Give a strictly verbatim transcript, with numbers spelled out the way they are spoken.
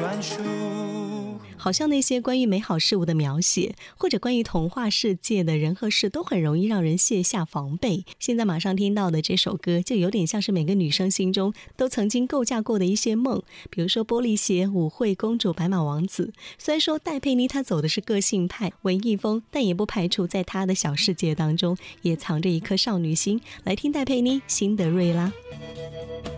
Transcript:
专属。 好像那些关于美好事物的描写，或者关于童话世界的人和事，都很容易让人卸下防备。现在马上听到的这首歌，就有点像是每个女生心中都曾经构架过的一些梦，比如说玻璃鞋、舞会、公主、白马王子。虽然说戴佩妮她走的是个性派、文艺风，但也不排除在她的小世界当中也藏着一颗少女心。来听戴佩妮《辛德瑞拉》。